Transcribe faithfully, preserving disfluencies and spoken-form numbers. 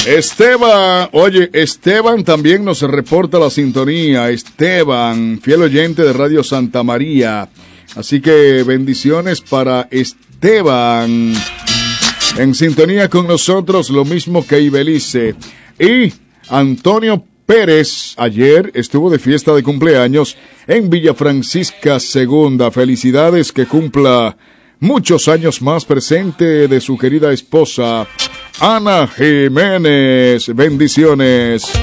Esteban, oye, Esteban también nos reporta la sintonía. Esteban, fiel oyente de Radio Santa María. Así que bendiciones para Esteban. En sintonía con nosotros, lo mismo que Ibelice. Y Antonio Pérez, ayer estuvo de fiesta de cumpleaños en Villa Francisca Segunda. Felicidades, que cumpla muchos años más, presente de su querida esposa Ana Jiménez. Bendiciones.